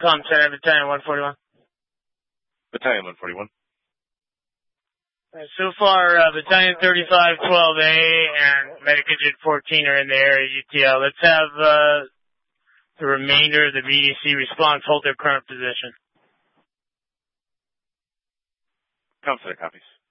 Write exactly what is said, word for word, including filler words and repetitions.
Com Center, Battalion one forty-one. Battalion one forty-one. Uh, so far, uh, Battalion thirty-five twelve A and Medic Agent fourteen are in the area, U T L. Let's have uh, the remainder of the B D C response hold their current position. Com Center copies.